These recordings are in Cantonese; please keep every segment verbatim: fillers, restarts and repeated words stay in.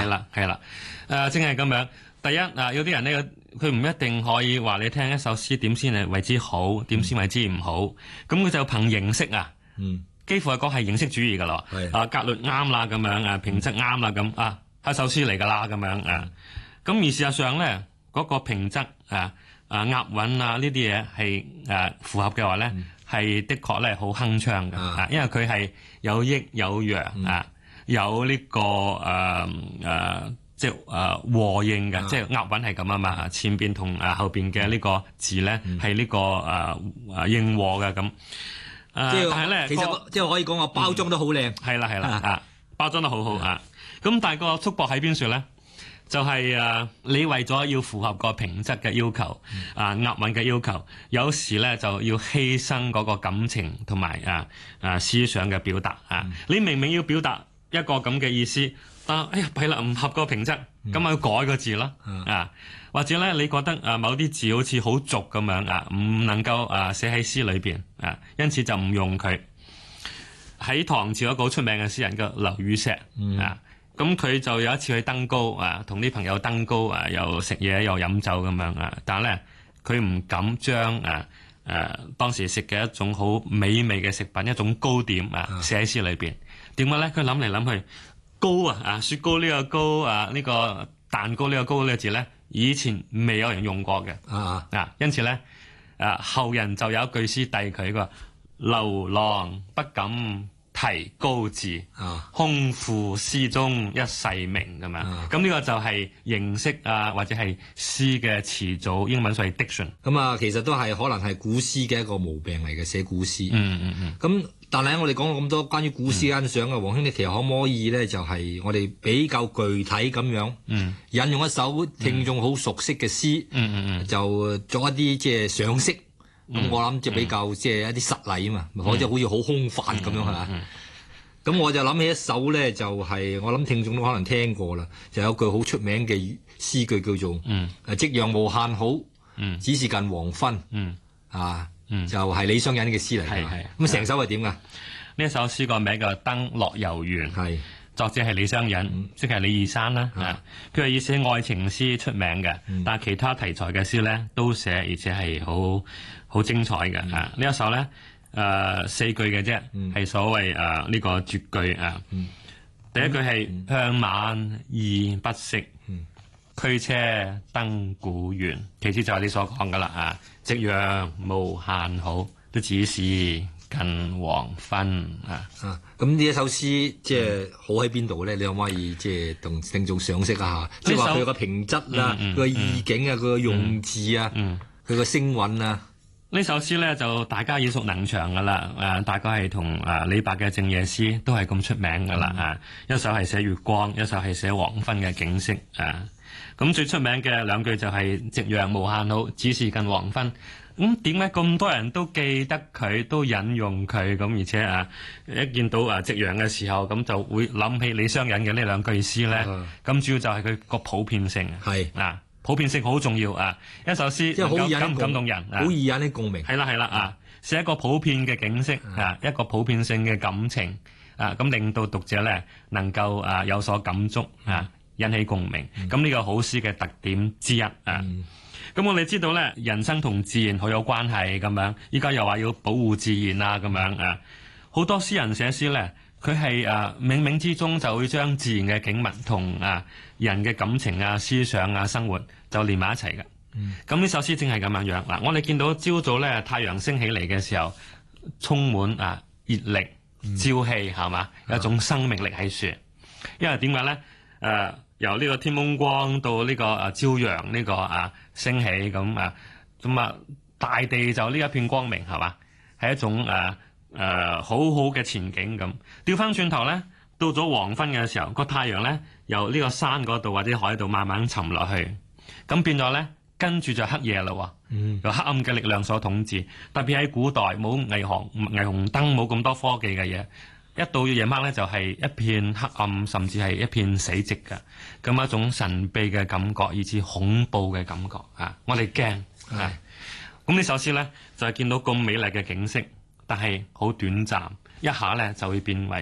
係啦係啦，誒正係咁樣。第一啊，有啲人咧，佢唔一定可以話你聽一首詩點先係為之好，點先為之唔好。咁佢就憑形式啊，嗯，幾乎係講係形式主義噶啦。係啊，格律啱啦咁樣啊，平仄啱啦咁啊，係首詩嚟噶啦咁樣啊。咁而事實上咧，嗰個平仄啊啊押韻啊呢啲嘢係誒符合嘅話咧，係的確咧好鏗鏘嘅啊，因為佢係有抑有揚啊，有呢個誒誒。即係誒和應嘅，即係押韻係咁啊嘛，前邊同誒後邊嘅呢個字咧係呢個誒誒應和嘅咁。誒，但係咧， 其實即係可以講話包裝得好靚。 係啦係啦啊，包裝得好好啊。咁但係個束縛喺邊處咧？就係誒你為咗要符合個平仄嘅要求，啊押韻嘅要求，有時咧就要犧牲嗰個感情同埋啊啊思想嘅表達啊。你明明要表達一個咁嘅意思。但哎呀，弊啦，唔合個平仄，咁啊要改個字啦，嗯、啊或者咧你覺得啊某啲字好似好俗咁樣啊，唔能夠啊寫喺詩裏邊啊，因此就唔用佢。喺唐朝一個好出名嘅詩人叫劉禹錫、嗯、啊，咁佢就有一次去登高啊，同啲朋友登高啊，又食嘢又飲酒咁樣啊，但係咧佢唔敢將啊誒、啊、當時食嘅一種好美味嘅食品一種糕點啊寫喺詩裏邊。點解咧？佢諗嚟諗去。糕啊啊雪糕呢個糕啊呢、呢個蛋糕呢個糕呢個字咧，以前未有人用過嘅啊啊，因此咧啊後人就有一句詩遞佢個劉郎不敢提高字，啊空賦詩中一世名咁樣。咁呢、啊、個就係形式啊或者係詩嘅詞組，英文所謂 diction。 咁啊，其實都係可能係古詩嘅一個毛病嚟嘅，寫古詩。嗯嗯嗯。咁但係我哋講咁多關於古詩欣賞嘅，黃兄，你其實可唔可以咧，就係我哋比較具體咁樣，嗯，引用一首聽眾好熟悉嘅詩，嗯嗯嗯，就作一啲即係賞識。咁、嗯、我諗即係比較即係一啲實例啊嘛，或者、嗯、好似好空泛咁樣係嘛。咁、嗯嗯、我就諗起一首咧，就係、是、我諗聽眾都可能聽過啦，就有句好出名嘅詩句叫做，嗯，夕陽無限好，嗯，只是近黃昏，嗯，啊。嗯，就係李商隱嘅詩嚟嘅，咁成首係點噶？ 呢一首詩個名叫《登樂遊原》，係作者係李商隱，嗯、即係李二山啦。啊，佢係以寫愛情詩出名嘅，嗯、但係其他題材嘅詩咧都寫，而且係好好精彩嘅。嗯、啊，呢一首咧誒、呃、四句嘅啫，係、嗯、所謂誒呢、呃這個絕句啊。嗯、第一句係、嗯、向晚意不適。嗯驅車登古原，其次就係你所講噶啦啊！夕陽無限好，都只是近黃昏啊！ 啊，咁呢一首詩即係好喺邊度咧？你可唔可以即係同聽眾賞識一下？即係話佢個平仄啊，佢個、嗯嗯、意境啊，佢個、嗯、用字啊，佢個聲韻啊。 呢首詩咧就大家耳熟能詳噶啦，誒、啊，大概係同誒李白嘅《靜夜思》都係咁出名噶啦、嗯、啊！一首係寫月光，一首係寫黃昏嘅景色啊！咁最出名嘅兩句就係夕陽無限好，只是近黃昏。咁點解咁多人都記得佢，都引用佢？咁而且啊，一見到啊夕陽嘅時候，咁就會諗起李商隱嘅呢兩句詩咧。咁、嗯、主要就係佢個普遍性。係是啊，普遍性好重要啊！一首詩即係好感唔感動人， 好易引啲共鳴。 係啦係啦啊，寫一個普遍嘅景色啊，一個普遍性嘅感情啊，咁令到讀者咧能夠啊有所感觸啊。引起共鳴，咁呢、嗯、個好詩嘅特點之一啊！咁、嗯、我哋知道咧，人生同自然好有關係咁樣，依家又話要保護自然啊咁樣啊！好多詩人寫詩咧，佢係誒冥冥之中就會將自然嘅景物同啊人嘅感情啊、思想啊、生活就連埋一齊嘅。咁呢、嗯、首詩正係咁樣樣嗱，我哋見到朝早咧太陽升起嚟嘅時候，充滿啊熱力、朝氣係嘛，有一種生命力喺樹。因為點解咧？誒、呃。由呢個天濛光到呢個啊朝陽呢個啊升起咁啊，咁啊大地就呢一片光明係嘛，係一種誒誒、啊啊、好好嘅前景咁。調翻轉頭咧，到咗黃昏嘅時候，個太陽咧由呢個山嗰度或者海度慢慢沉落去，咁變咗咧跟住就黑夜啦喎，嗯、由黑暗嘅力量所統治。特別喺古代冇霓虹霓虹燈，冇咁多科技嘅嘢。一到夜晚咧，就係一片黑暗，甚至係一片死寂嘅，咁一種神秘嘅感覺，以至恐怖嘅感覺啊！我哋驚啊！咁呢首詩咧，就係見到咁美麗嘅景色，但係好短暫，一下咧就會變為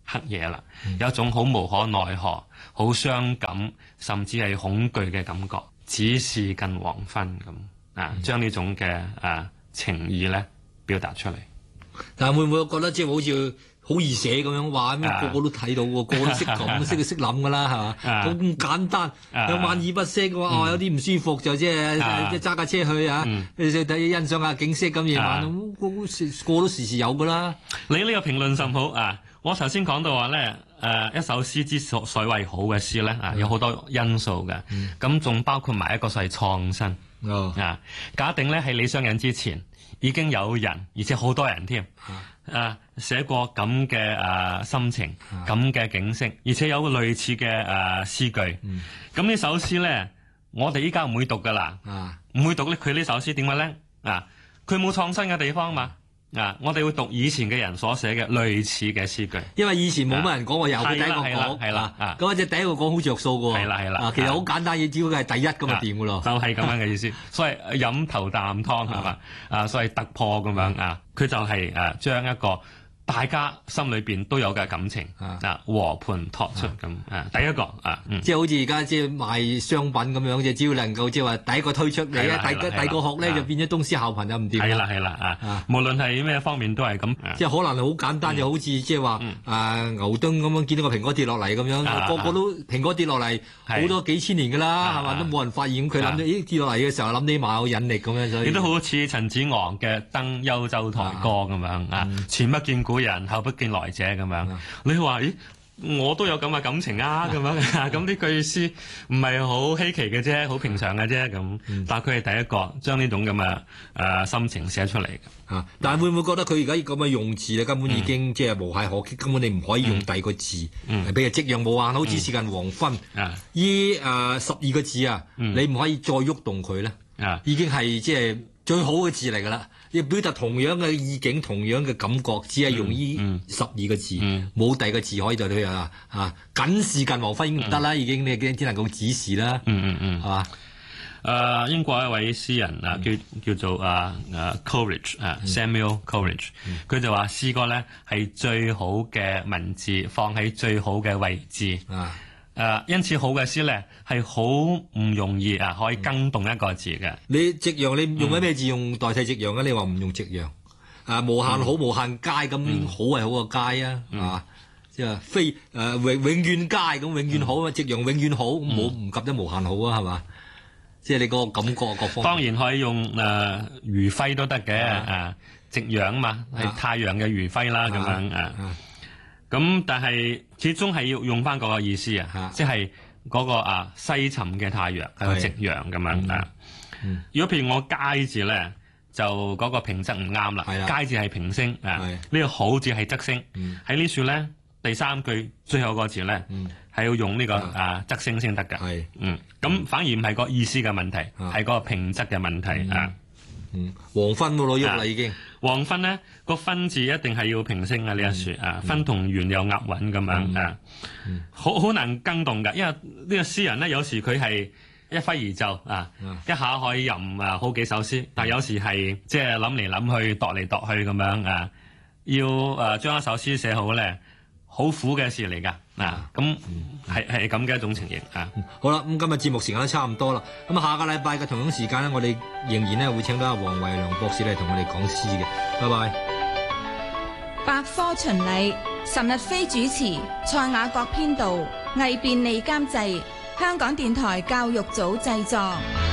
黑夜啦，嗯、有一種好無可奈何、好傷感，甚至係恐懼嘅感覺。只是近黃昏咁啊，將呢種嘅啊情意咧表達出嚟。 但係會唔會覺得即係好似好易寫咁樣話咩？個個都睇到喎，個個都識咁，識識諗㗎啦，係嘛？咁簡單，有萬二不識嘅話，哦，有啲唔舒服就即係揸架車去啊，睇欣賞下景色咁夜晚，個個都時時有㗎啦。 你呢個評論甚好啊！我頭先講到話咧，誒一首詩之所所謂好嘅詩咧啊，有好多因素嘅，咁仲包括埋一個所謂創新啊。假定咧喺你相引之前，已經有人，而且好多人添，啊寫過咁嘅誒心情，咁嘅景色，而且有個類似嘅誒詩句。咁呢首詩咧，我哋依家唔會讀噶啦，唔會讀咧。佢呢首詩點解咧？啊，佢冇創新嘅地方嘛。啊！我哋會讀以前嘅人所寫嘅類似嘅詩句， 因為以前冇乜人講，我由佢第一個講， 係啦， 咁啊只第一個講好着數嘅喎， 係啦係啦， 其實好簡單嘢，只要佢係第一咁就掂嘅咯， 就係咁樣嘅意思。所以飲頭啖湯係嘛啊，所以突破咁樣啊，佢就係誒將一個大家心裏邊都有嘅感情啊和盤托出咁啊，第一個啊， 即係好似而家即係賣商品咁樣，即係只要能夠即係話第一個推出嚟咧，第第第個學咧就變咗東施效顰就唔掂。 係啦係啦啊，無論係咩方面都係咁。 即係可能好簡單，就好似即係話啊牛頓咁樣見到個蘋果跌落嚟咁樣，個個都蘋果跌落嚟好多幾千年㗎啦，係嘛，都冇人發現。佢諗到咦跌落嚟嘅時候諗起萬有引力咁樣，所以亦都好似陳子昂嘅《登幽州台歌》咁樣啊，前不見古人後不見來者咁樣，你話咦？我都有咁嘅感情啊，咁樣咁呢句詩唔係好稀奇嘅啫，好平常嘅啫咁。但係佢係第一個將呢種咁嘅誒心情寫出嚟嘅。 啊！但係會唔會覺得佢而家咁嘅用字咧，根本已經即係無懈可擊，根本你唔可以用第二個字。譬如夕陽無限，好似接近黃昏。依誒十二個字啊，你唔可以再喐動佢咧。啊，已經係即係最好嘅字嚟㗎啦。要表達同樣嘅意境、同樣嘅感覺，只係用呢十二個字，冇、嗯、第二個字可以對佢啊！啊，僅是近黃昏已經唔得啦，嗯、已經你只能夠指示啦， 嗯嗯嗯，係嘛？誒，英國一位詩人啊，叫叫做啊啊 Coleridge 啊 Samuel Coleridge，佢、嗯、就話詩歌咧係最好嘅文字放喺最好嘅位置啊。誒、呃，因此好嘅詩咧係好唔容易啊，可以更動一個字嘅。 你夕陽，你用緊咩字用代替夕陽啊？你話唔用夕陽啊？無限好，無限佳咁、嗯、好係好過佳啊，係嘛、嗯？即係非誒永永遠佳咁永遠好啊，夕陽永遠好，冇唔及得無限好啊，係嘛？即係你個感覺各方。 當然可以用誒餘暉都得嘅啊，夕陽嘛係太陽嘅餘暉啦，咁樣啊。咁但係始終係要用翻嗰個意思啊，即係嗰個啊西沉嘅太陽係個夕陽咁樣啊。如果譬如我佳字咧，就嗰個平仄唔啱啦。佳字係平聲啊，呢個好字係仄聲。喺呢處咧，第三句最後個字咧係要用呢個啊仄聲先得㗎。係嗯，咁反而唔係個意思嘅問題，係個平仄嘅問題啊。 嗯，黃昏冇攞喐啦已經。 黃昏咧個昏字一定係要平聲啊，呢一處啊，昏同元又押韻咁樣啊，好好難更動噶，因為呢個詩人咧有時佢係一揮而就啊，一下可以吟啊好幾首詩，但係有時係即係諗嚟諗去，度嚟度去咁樣啊，要誒將一首詩寫好咧，好苦嘅事嚟噶。嗱，咁係係咁嘅一種情形啊。 好啦，咁今日節目時間都差唔多啦。咁下個禮拜嘅同樣時間咧，我哋仍然咧會請到阿黃維良博士嚟同我哋講詩嘅。拜拜。 百科巡禮，岑日飛主持，蔡雅各編導，魏便利監製，香港電台教育組製作。